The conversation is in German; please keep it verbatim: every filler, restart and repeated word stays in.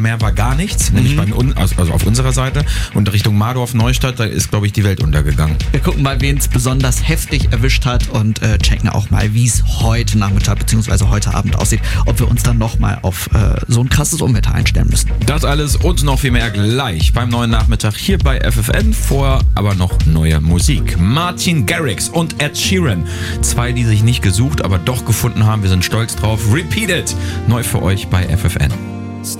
mehr war gar nichts, mhm. nämlich bei, also auf unserer Seite. Und Richtung Mardorf, Neustadt, da ist, glaube ich, die Welt untergegangen. Wir gucken mal, wen es besonders heftig erwischt hat und äh, checken auch mal, wie es heute Nachmittag bzw. heute Abend aussieht, ob wir uns dann nochmal auf äh, so ein krasses Unwetter einstellen müssen. Das alles und noch viel mehr gleich beim neuen Nachmittag hier bei F F N. Vor aber noch neue Musik. Martin Garrix und Ed Sheeran. Zwei, die sich nicht gesucht, aber doch gefunden haben. Wir sind stolz drauf. Repeat It. Neu für euch bei F F N.